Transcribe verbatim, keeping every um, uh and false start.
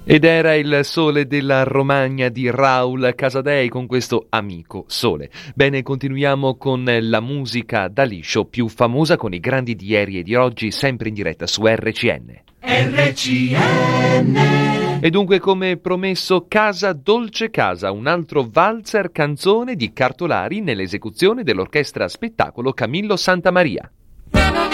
Ed era il Sole della Romagna di Raul Casadei con questo Amico Sole. Bene, continuiamo con la musica da liscio più famosa, con i grandi di ieri e di oggi, sempre in diretta su R C N. R C N. E dunque, come promesso, Casa Dolce Casa, un altro valzer canzone di Cartolari nell'esecuzione dell'orchestra spettacolo Camillo Santamaria.